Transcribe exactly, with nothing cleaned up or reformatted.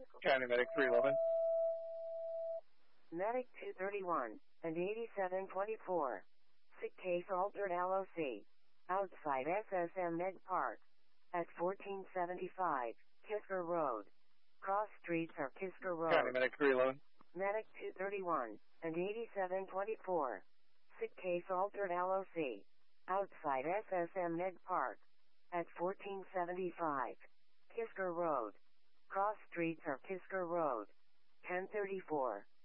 County Medic three eleven. Medic two thirty-one and eighty-seven twenty-four. Sick case altered L O C. Outside S S M Med Park. At fourteen seventy-five, Kisker Road. Cross streets are Kisker Road. County Medic three eleven. Medic two thirty-one and eighty-seven twenty-four. Sick case altered L O C. Outside S S M Med Park. At fourteen seventy-five, Kisker Road. Cross streets are Kisker Road. ten thirty-four.